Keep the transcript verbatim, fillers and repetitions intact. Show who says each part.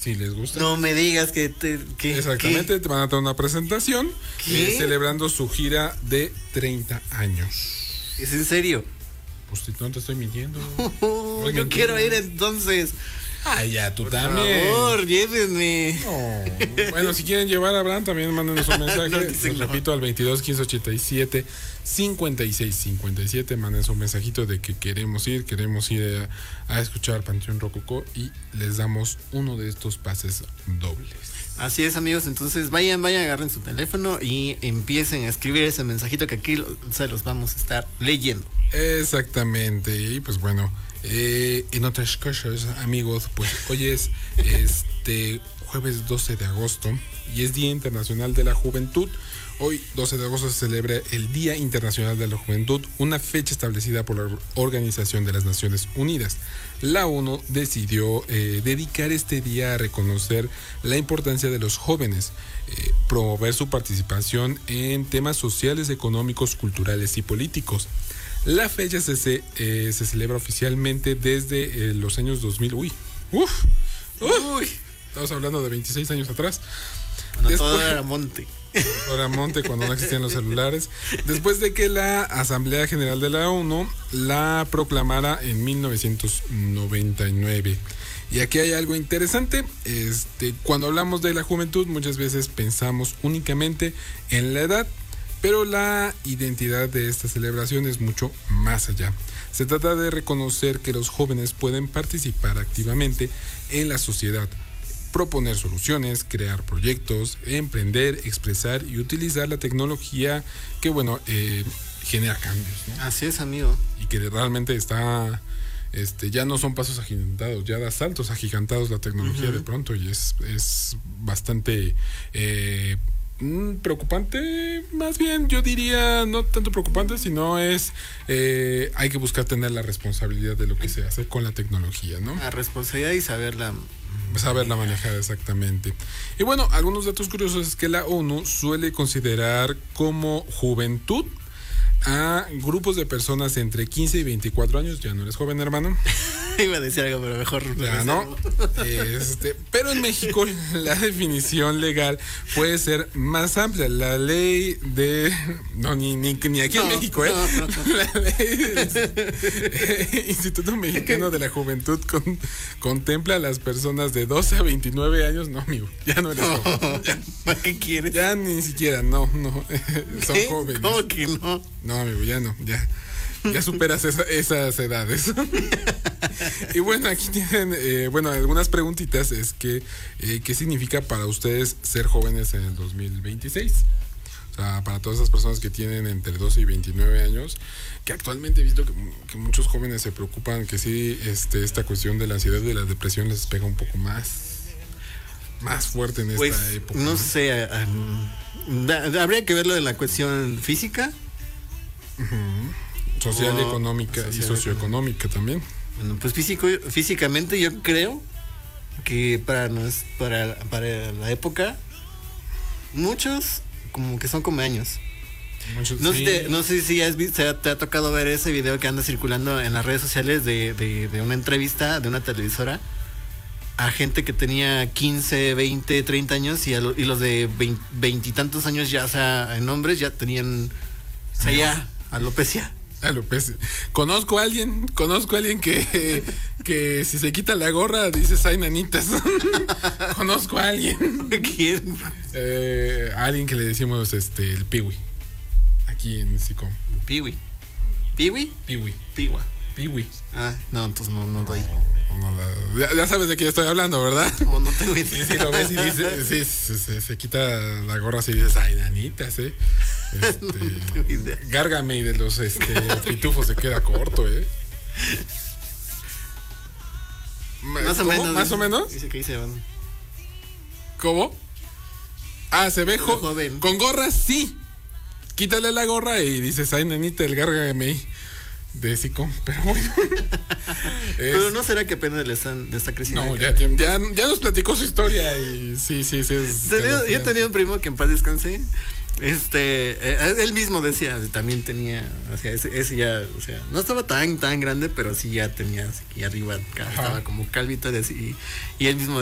Speaker 1: Si les gusta.
Speaker 2: No me digas que... Te, que
Speaker 1: Exactamente, ¿qué? Te van a dar una presentación eh, celebrando su gira de treinta años.
Speaker 2: ¿Es en serio?
Speaker 1: Pues no te estoy mintiendo.
Speaker 2: Oh, yo quiero ir entonces.
Speaker 1: Ay, ya, tú
Speaker 2: Por
Speaker 1: también.
Speaker 2: Por favor, llévenme.
Speaker 1: Oh, bueno, si quieren llevar a Abraham, también mándenos un mensaje. no, Les no. repito, al veintidós, quince, ochenta y siete, cincuenta y seis, cincuenta y siete. Mándenos un mensajito de que queremos ir, queremos ir a, a escuchar Panteón Rococó y les damos uno de estos pases dobles.
Speaker 2: Así es, amigos, entonces vayan, vayan, agarren su teléfono y empiecen a escribir ese mensajito que aquí se los vamos a estar leyendo.
Speaker 1: Exactamente, y pues bueno, eh, en otras cosas, amigos, pues hoy es este jueves doce de agosto y es Día Internacional de la Juventud. Hoy, doce de agosto, se celebra el Día Internacional de la Juventud, una fecha establecida por la Organización de las Naciones Unidas. La ONU decidió eh, dedicar este día a reconocer la importancia de los jóvenes, eh, promover su participación en temas sociales, económicos, culturales y políticos. La fecha se, se, eh, se celebra oficialmente desde eh, los años dos mil. Uy, uf, uf, uy, estamos hablando de veintiséis años atrás.
Speaker 2: Cuando Después, todo era monte.
Speaker 1: Era monte cuando no existían los celulares. Después de que la Asamblea General de la ONU la proclamara en mil novecientos noventa y nueve. Y aquí hay algo interesante. Este, cuando hablamos de la juventud, muchas veces pensamos únicamente en la edad. Pero la identidad de esta celebración es mucho más allá. Se trata de reconocer que los jóvenes pueden participar activamente en la sociedad, proponer soluciones, crear proyectos, emprender, expresar y utilizar la tecnología que, bueno, eh, genera cambios, ¿no?
Speaker 2: Así es, amigo.
Speaker 1: Y que realmente está, este, ya no son pasos agigantados, ya da saltos agigantados la tecnología uh-huh. de pronto y es, es bastante... Eh, preocupante, más bien yo diría no tanto preocupante, sino es eh, hay que buscar tener la responsabilidad de lo que se hace con la tecnología, ¿no?
Speaker 2: La responsabilidad y saberla
Speaker 1: saberla manejar, exactamente. Y bueno, algunos datos curiosos es que la ONU suele considerar como juventud a grupos de personas entre quince y veinticuatro años. Ya no eres joven, hermano.
Speaker 2: Iba a decir algo, pero mejor
Speaker 1: ya no. Este, pero en México la definición legal puede ser más amplia. La ley de... No, ni, ni, ni aquí no, en México, ¿eh? No, no. La ley del Instituto Mexicano de la Juventud con, contempla a las personas de doce a veintinueve años. No, amigo, ya no eres joven. Ya,
Speaker 2: ¿para qué quieres?
Speaker 1: Ya ni siquiera, no, no. Son
Speaker 2: ¿Qué?
Speaker 1: jóvenes.
Speaker 2: ¿Cómo que no?
Speaker 1: No, amigo, ya no, ya. Ya superas esa, esas edades. Y bueno, aquí tienen, eh, bueno, algunas preguntitas. Es que, eh, ¿qué significa para ustedes ser jóvenes en el dos mil veintiséis? O sea, para todas esas personas que tienen entre doce y veintinueve años, que actualmente he visto que, que muchos jóvenes se preocupan, que sí, este, esta cuestión de la ansiedad y de la depresión les pega un poco más, más fuerte en
Speaker 2: pues,
Speaker 1: esta época.
Speaker 2: No, ¿no? sé, um, da, habría que verlo de la cuestión física.
Speaker 1: Uh-huh. Social, oh, económica social, y socioeconómica también.
Speaker 2: Bueno, pues físico, físicamente yo creo que para, nos, para, para la época, muchos como que son como años. Muchos, no, sí. sé, no sé si has visto, te ha tocado ver ese video que anda circulando en las redes sociales de, de, de una entrevista de una televisora a gente que tenía quince, veinte, treinta años y, a lo, y los de veinte y tantos años ya, o sea, en hombres ya tenían, o sea, ya alopecia.
Speaker 1: Alopecia. Conozco a alguien, conozco a alguien que, que si se quita la gorra dices, ay, nanitas. Conozco a alguien.
Speaker 2: ¿Quién?
Speaker 1: Eh, a alguien que le decimos este el Piwi. Aquí en Sicom.
Speaker 2: Piwi. ¿Piwi?
Speaker 1: Piwi.
Speaker 2: Piwa.
Speaker 1: Piwi.
Speaker 2: Ah, no, entonces no, no doy.
Speaker 1: No, no, no, ya, ya sabes de qué estoy hablando, ¿verdad?
Speaker 2: No, no tengo idea.
Speaker 1: Sí, sí, lo ves y dices, sí, se, se, se quita la gorra así y dices, ay, nanitas, ¿eh? Este, no, no tengo idea. Gárgame y de los este, pitufos se queda corto, ¿eh?
Speaker 2: Más o menos.
Speaker 1: ¿Más o menos?
Speaker 2: Dice que dice, bueno.
Speaker 1: ¿Cómo? Ah, se ve jo-
Speaker 2: joven.
Speaker 1: Con gorra, sí. Quítale la gorra y dices, ay, nanita, el gárgame de Sicom, pero bueno.
Speaker 2: Pero no será que apenas le están, le está creciendo.
Speaker 1: No, ya, ya, ya nos platicó su historia y sí, sí, sí. Es
Speaker 2: tenía, yo tenía un primo que en paz descanse. Este, eh, él mismo decía, también tenía, o sea, ese, ese ya, o sea, no estaba tan, tan grande, pero sí ya tenía aquí arriba, estaba como calvito y, y él mismo